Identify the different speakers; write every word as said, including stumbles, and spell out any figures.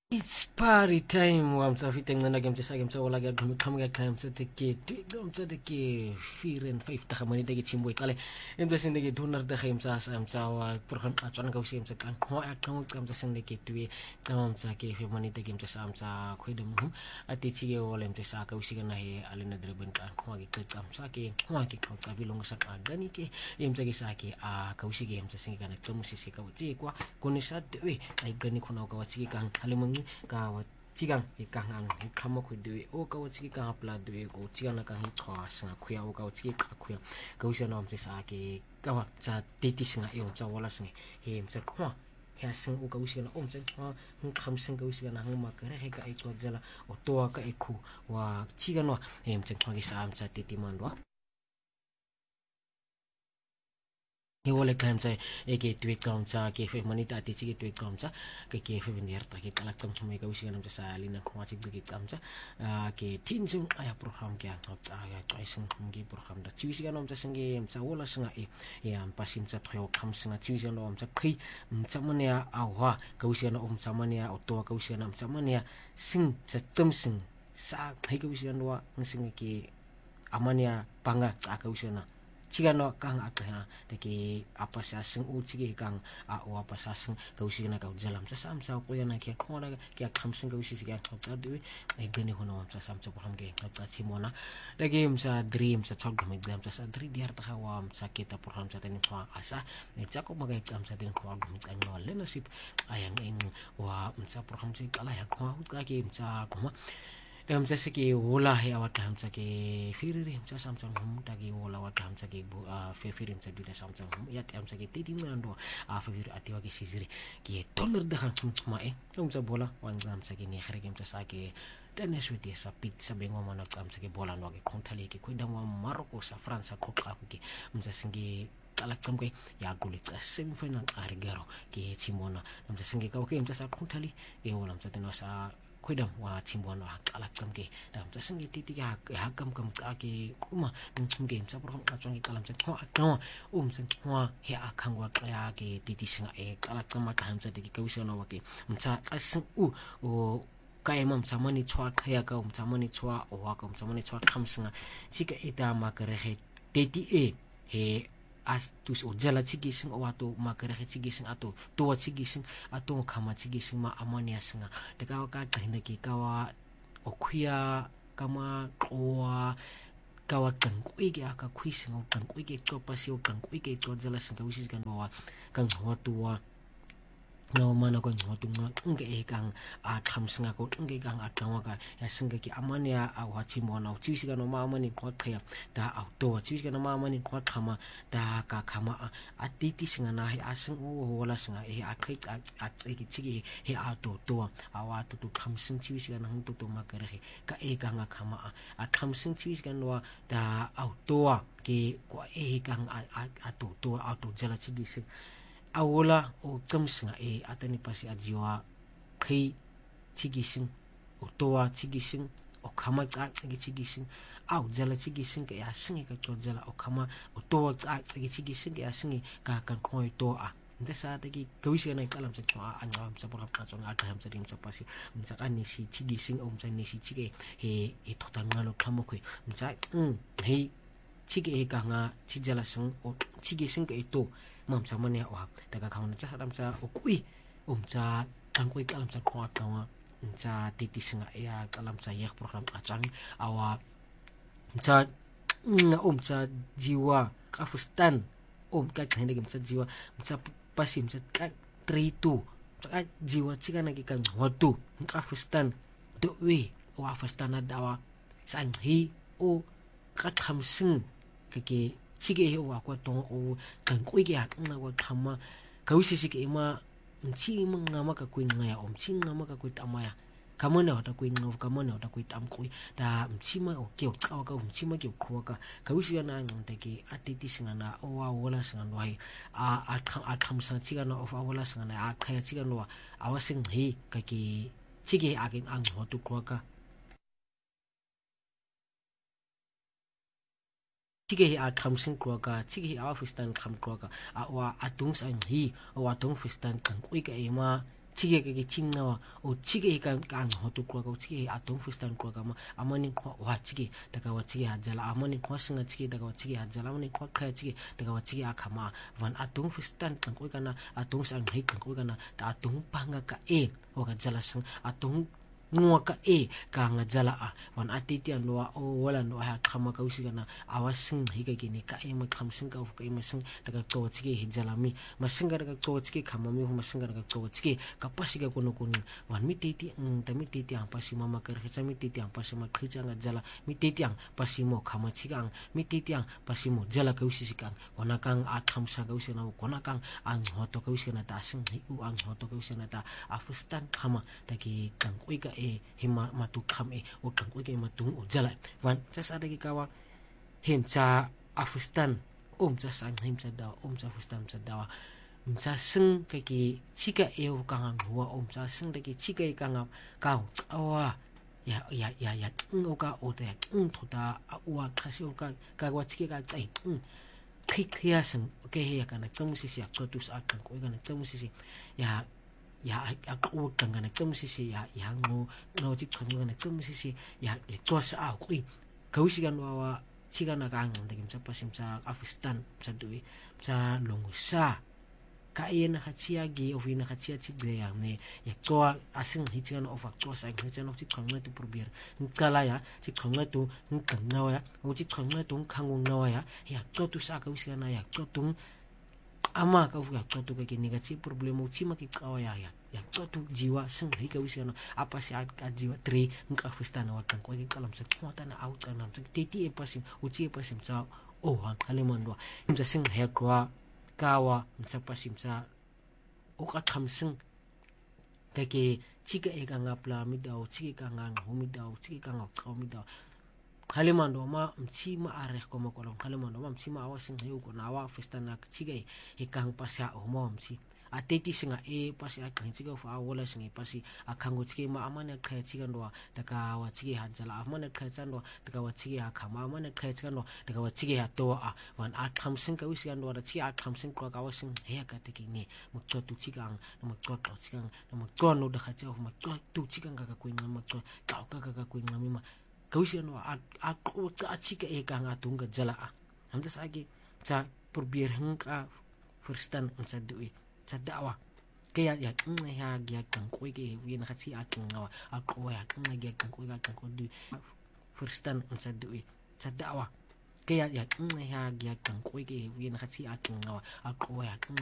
Speaker 1: It's party time wa mtsafiteng nna ke mtsasa ke mtsa wala ke dumi khamga time tsa te ke mtsa te ke four and five ta gamani te ke chimbo ikale emtsa sende ke donar de game tsa sa mtsa wa program a tswana ka usi mtsa kan ho a kan ka mtsa sende ke twe tsa mtsa ke fe mani te ke mtsa sa mtsa khwedem a te tsi ke wala mtsa sa ka usi kana he alena dreben ka ho ke ka mtsa ke ho ke ka tsa bilong sa ka dani ke emtsa ke sa ke a ka usi ke mtsa singa kana tsa musisi ka utsi kwa konisa twe ai gani khona ka watsi kan hale ka wa tigang e kangang ho khama khwede o ka wa tsi ka hapla de ko tigana ka hi khwasa khya o ka wa tsi ka khya ka usa na mtse sa ke ka wa tsa teti singa e o tsa wala singa he mtse khwa ya sing o ka usa na o mtse khwa ho kham sing ka usa na hang makare he ka e tswadzela o toa ka e khu wa tigana he mtse khwa ke sa mtsa teti mandwa ni wala time tsa e ke twe tsa ke fe manita te tsi ke twe tsa ke ke fe venir ta ke kala tsam tsome ka usi na tsa lina khwa tsi ke tsa ke tinjung aya program ke tsa ya tsaising ngi program da tsi ka no tsa singe tsa wala singa e ya pasim tsa thyo kham singa tsi ka no tsa khi tsa mane ya awa ka usi na um tsa mane ya o to ka usi na tsa mane ya sing tsa tsam sing sa kai ka usi na wa singa ke amania panga tsa ka usi na chiga no kang atha te ke apa sa sing u chige kang a o apa sa sing ka usi na ka jalam sa sam sa ko yana ke khona ke kham sing ka usi ke ka de e gani hono sa sam sa program ke ka chimona le game sa dream sa talk me exam sa dream diar ta wa sa ke ta program sa tin khwa asa ne cha ko maga exam sa tin khwa gum ka no le nasip ayang ing wa sa program si kala ya khwa ka ke sa khoma Tam sa ke wala he awat tam sa ke firiri sa samsang hum ta ke wala awat tam sa ke a firim sa dida samsang hum ya tam sa ke titi ngando a fir atiwa ke sizire ke tonner de han ma e tam sa bola wan sam sa ke ni khare ke sa ke tenes witi sa pit sa bengo mana tam sa ke bola no ke kontali ke ko damo Maroko sa France ko ka ke msa singi alak tam ke ya gulit semifinal arigaro ke chimona msa singi ka ke msa sa kontali e wala msa teno sa kuidam wa chimbon wa alak kam ke dam ta singi titi ya ha kam kam ka ke kuma ngum ke sa pro ka chong kalam sa thwa no um sa thwa he akhang wa ya ke titi singa e alak kam ka ham sa de ke wisona wa ke msa asin u o kai mam samani thwa khaya ka um samani thwa o wa ka um samani thwa kham singa sika ita ma kare he titi e he as tus o jala chigi sing o ato makare chigi sing ato to chigi sing ato khama chigi sing ma amania singa te ka ka tahina ki kawa okhia kama qoa kawa kan kui ke aka kui sing o kan kui ke to pasi o kan kui ke to jala sing ka wisi kan wa kan ho tuwa no mana ko ngotu nge e kang a kham singa ko nge kang a tawa ka ya singa ki amania a wachi mona uchi ka no mama ni ko khaya da a to uchi ka no mama ni ko khama da ka khama a titi singa na he asing o wala singa e a khai a ki chigi he a to to a wa to to kham sing chi ka na to to ma ka re ka e kang a khama a kham sing chi ka no da a to ke ko e kang a a to to a to jala chigi sing awola o kamsinga e atani pasi ajiwa kai chigising o toa chigising o kama ka chigising au jala chigising ka ya singi ka to jala o kama o toa ka chigising ka ya singi ka kan khoi to a ndesa ta ki kawisi na kalam sa to a anga sa pora pa chong ata ham sa dim sa pasi msa ani si chigising o msa ni si chige he e totan ngalo kama khoi msa he chige he ka nga chijala sang o chigising ka ito mam samane wa daga kauna cha sadam cha ukui umcha tangkoi kalam cha kwa kawa cha titi singa ya kalam cha yak program achang awa cha umcha jiwa kafustan um ka khane ge mcha jiwa mcha pasim cha ka tritu cha jiwa chika na ki kan hotu kafustan do we wa fustana dawa sang hi o ka khamsing ke chige he wa ko tong o kan ko ge ak na wa khama ka wisi sike ma mchi manga maka ko ngaya om chi ngama ka ko tamaya kamona ta ko ngau kamona ta ko tam ko ta mchi ma o ke o ka ka mchi ma ke ko ka ka wisi na ngante ke atiti singa na o wa wala singa no ai a a a kham sa chiga no of wala singa na a khaya chiga no awasing he ka ke chige akin ang ho tu ko ka chige a kham sing ko ka chige a fistan kham ko ka a wa atung sang hi wa tung fistan kan koi ka ema chike ke chingawa o chike ka ka hoto kwa ka chike atong fustan kwa ka amani kwa wa chike daga wa chike hajala amani kwa singa chike daga wa chike hajala amani kwa kaya chike daga wa chike akama van atong fustan kan kwa kana atong sang hei kan kwa kana ta atong panga ka e wa ka jala sang atong ngwa ka e ka nga jala a wan atiti anwa o wala no ha khama ka usigana awasing hika kini ka e ma khamsing ka ka e masing daga to chike hijala mi masinga daga to chike khama mi masinga daga to chike ka pasiga kono kono wan mi titi ng ta mi titi ang pasi mama ka risa mi titi ang pasi ma khija nga jala mi titi ang pasi mo khama chikang mi titi ang pasi mo jala ka usisikang wana kang at khamsa ka usigana wana kang ang hoto ka usigana ta sing u ang hoto ka usigana ta afustan khama taki kang kuika e hima matu kham e o kang ko ke matung o jala wan jas ada ki kawa him cha afustan om cha sang him cha da om cha afustan cha da um cha sing ke ki chika e o kang huwa om cha sing de ki chika e kang ka awa ya ya ya ya o ka o de um thoda wa khasi o ka ka wa chike ka chai um khikhiya sang ke he ya kana chamu sisi ak to sa kang ko kana chamu sisi ya ya aku tangana kemusisi ya yang mo no jik tangana kemusisi ya ya tua sa aku i kausigan wawa chigana kang ndagim sa pasim sa Afghanistan sa duwi sa longusa kaya na khatsia gi of ina khatsia chigde yang ne ya tua asing hichigan of tua sa hichigan of jik tangana tu probier nkala ya jik tangana tu nkang nawa ya o jik tangana tu nkangong nawa ya ya tua tu sa kausigan ya tua tu ama ka fuga to ka kini ka chi problema uchima ki kawa ya ya ya to tu jiwa seng hi ka wisana apa si a jiwa tri nka fustana watan ko ki kalam sa kota na out kana sa titi e pasim uchi e pasim sa o han haleman do imsa seng he kwa kawa msa pasim sa o ka kham seng ka ke chika e ka ngapla mi daw chika ka ngang ho mi daw chika ka ngap mi daw halimando ma mchima are ko mo kolon halimando ma mchima awasing hayu ko nawa festana chigay hikang pasya o mo mchi ateti singa e pasi akang chiga fa wala singa pasi akango chige ma amana khay chiga ndo daga wa chige hajala amana khay chando daga wa chige akama amana khay chiga ndo daga wa chige to a wan at kham sing ka wisi ndo da chi at kham sing ko ka wasing he ka te ki ni mo to tu chiga no mo to to chiga no mo to no da khacha mo to tu chiga ka ka ko ngam mo to ka ka ka ko ngam ma kausian wa aku ka chika e ka nga tunga jala a hamda sagi cha probier hangka firstan ang sa duwi sa dawa kaya ya ng ya gya kang ko ke wi na khatsi atong nawa ako ya ng gya kang ko ga kang ko du firstan ang sa duwi sa dawa kaya ya ng ya gya kang ko ke wi na khatsi atong nawa ako ya